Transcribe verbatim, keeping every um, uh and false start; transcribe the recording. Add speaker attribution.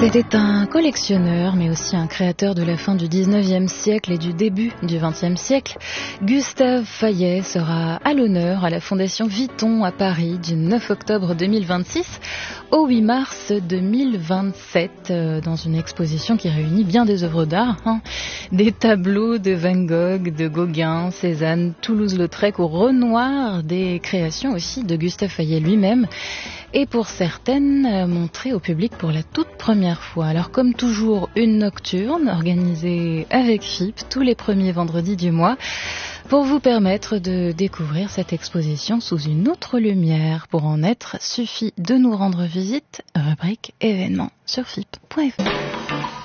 Speaker 1: C'était un collectionneur, mais aussi un créateur de la fin du dix-neuvième siècle et du début du vingtième siècle. Gustave Fayet sera à l'honneur à la Fondation Vuitton à Paris du neuf octobre deux mille vingt-six au huit mars deux mille vingt-sept, euh, dans une exposition qui réunit bien des œuvres d'art, hein. Des tableaux de Van Gogh, de Gauguin, Cézanne, Toulouse-Lautrec ou Renoir, des créations aussi de Gustave Fayet lui-même, et pour certaines euh, montrées au public pour la toute première fois. Alors comme toujours, une nocturne organisée avec F I P tous les premiers vendredis du mois pour vous permettre de découvrir cette exposition sous une autre lumière. Pour en être, suffit de nous rendre visite, rubrique événements sur F I P point F R.